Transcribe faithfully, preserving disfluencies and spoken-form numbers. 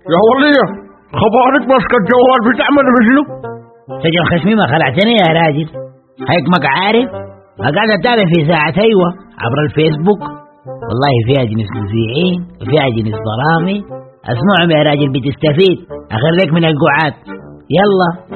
يا ولية خبرك ماسكة الجوال بتعمل مثله؟ سجل خشمي ما خلعتني يا راجل. هيك ما عارف قاعد اتابع في ساعة ايوه عبر الفيسبوك، والله فيها جنس مذيعين وفيها جنس ضرامي. اسمعهم يا راجل بتستفيد، اخرجك من القعاد. يلا